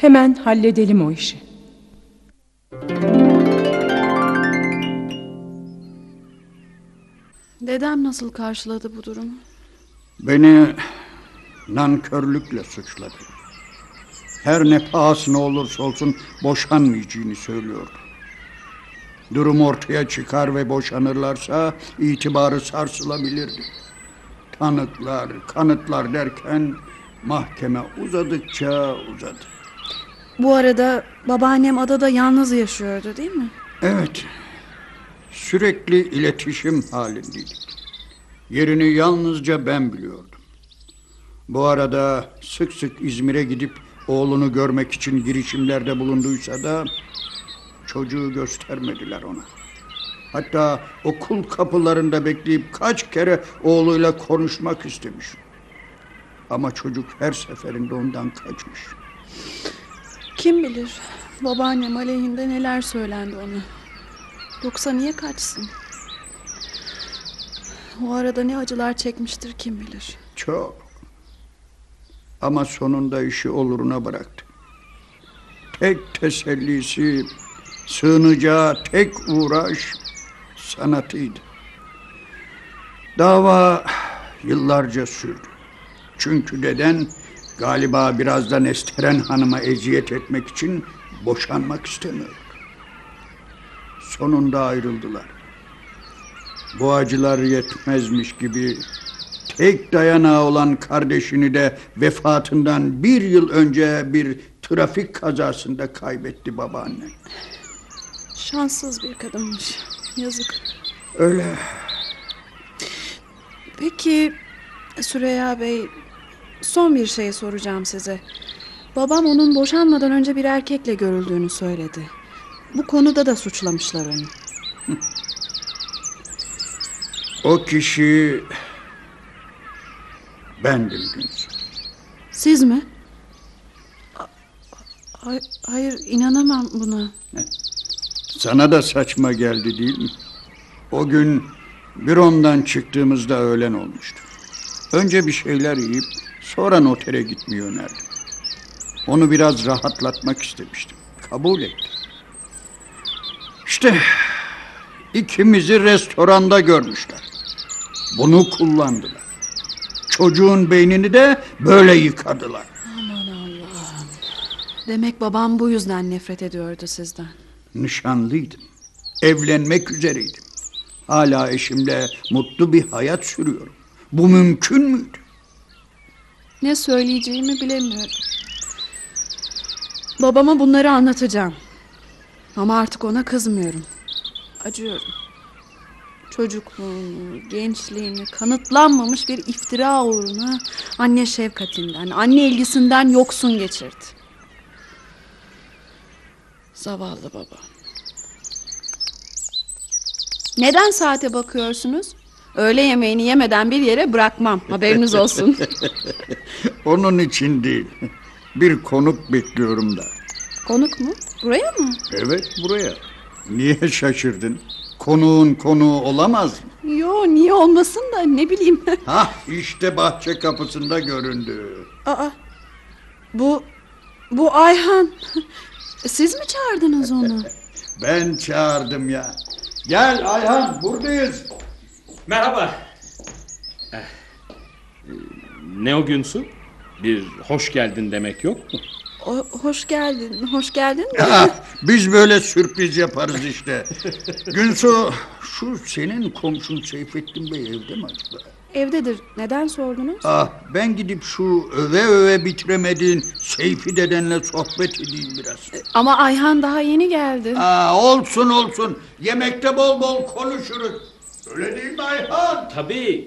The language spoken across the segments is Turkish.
Hemen halledelim o işi. Dedem nasıl karşıladı bu durumu? Beni nankörlükle suçladı. Her ne pahasına olursa olsun boşanmayacağını söylüyordu. Durum ortaya çıkar ve boşanırlarsa itibarı sarsılabilirdi. Tanıklar, kanıtlar derken mahkeme uzadıkça uzadı. Bu arada babaannem adada yalnız yaşıyordu, değil mi? Evet, sürekli iletişim halindeydik. Yerini yalnızca ben biliyordum. Bu arada sık sık İzmir'e gidip oğlunu görmek için girişimlerde bulunduysa da çocuğu göstermediler ona. Hatta okul kapılarında bekleyip kaç kere oğluyla konuşmak istemiş. Ama çocuk her seferinde ondan kaçmış. Kim bilir babaannem aleyhinde neler söylendi ona. Yoksa niye kaçsın? O arada ne acılar çekmiştir kim bilir. Çok. Ama sonunda işi oluruna bıraktı. Tek tesellisi, sığınacağı tek uğraş sanatıydı. Dava yıllarca sürdü. Çünkü deden galiba biraz da Nesteren Hanım'a eziyet etmek için boşanmak istemiyordu. Sonunda ayrıldılar. Bu acılar yetmezmiş gibi tek dayanağı olan kardeşini de vefatından 1 yıl önce bir trafik kazasında kaybetti babaanne. Şanssız bir kadınmış. Yazık. Öyle. Peki Süreyya Bey, son bir şey soracağım size. Babam onun boşanmadan önce bir erkekle görüldüğünü söyledi. Bu konuda da suçlamışlar onu. O kişi bendim Günsü. Siz mi? Hayır, inanamam buna. Sana da saçma geldi değil mi? O gün bürondan çıktığımızda öğlen olmuştu. Önce bir şeyler yiyip sonra notere gitmeyi önerdim. Onu biraz rahatlatmak istemiştim. Kabul etti. İşte ikimizi restoranda görmüşler. Bunu kullandılar. Çocuğun beynini de böyle yıkadılar. Aman Allah'ım. Demek babam bu yüzden nefret ediyordu sizden. Nişanlıydım. Evlenmek üzereydim. Hala eşimle mutlu bir hayat sürüyorum. Bu mümkün müydü? Ne söyleyeceğimi bilemiyorum. Babama bunları anlatacağım. Ama artık ona kızmıyorum. Acıyorum. Çocukluğunu, gençliğini kanıtlanmamış bir iftira uğruna anne şefkatinden, anne ilgisinden yoksun geçirdi. Zavallı baba. Neden saate bakıyorsunuz? Öğle yemeğini yemeden bir yere bırakmam. Haberiniz olsun. Onun için değil. Bir konuk bekliyorum da. Konuk mu? Buraya mı? Evet, buraya. Niye şaşırdın? Konuğun konuğu olamaz mı? Yo, niye olmasın da ne bileyim. Hah, işte bahçe kapısında göründü. Aa, bu Ayhan. Siz mi çağırdınız onu? Ben çağırdım ya. Gel Ayhan, buradayız. Merhaba. Ne o Günsu? Bir hoş geldin demek yok mu? Hoş geldin. Hoş geldin mi? Biz böyle sürpriz yaparız işte. Günsu, şu senin komşun Seyfettin Bey evde mi acaba? Evdedir. Neden sordunuz? Ben gidip şu öve bitiremediğin Seyfi dedenle sohbet edeyim biraz. Ama Ayhan daha yeni geldi. Olsun. Yemekte bol bol konuşuruz. Öyle değil mi Ayhan? Tabii.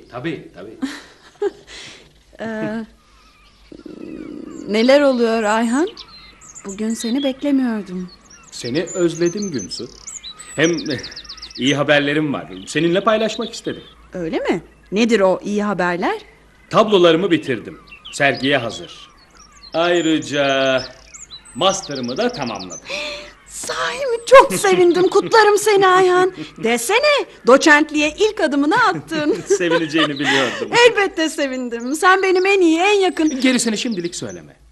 Neler oluyor Ayhan? Bugün seni beklemiyordum. Seni özledim Günsu. Hem iyi haberlerim var. Seninle paylaşmak istedim. Öyle mi? Nedir o iyi haberler? Tablolarımı bitirdim. Sergiye hazır. Ayrıca master'ımı da tamamladım. Sahi mi? Çok sevindim. Kutlarım seni Ayhan. Desene, doçentliğe ilk adımını attın. Sevineceğini biliyordum. Elbette sevindim. Sen benim en iyi, en yakın... Gerisini şimdilik söyleme.